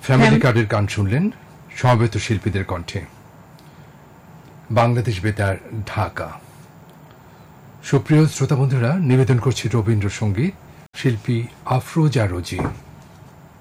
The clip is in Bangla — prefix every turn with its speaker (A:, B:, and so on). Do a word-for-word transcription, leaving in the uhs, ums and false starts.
A: ফ্যামিলি কার্ডের গান শুনলেন সমবেত শিল্পীদের কণ্ঠে। বাংলাদেশ বেতার, ঢাকা। সুপ্রিয় শ্রোতা বন্ধুরা, নিবেদন করছি রবীন্দ্রসঙ্গীত, শিল্পী আফরোজা রোজি।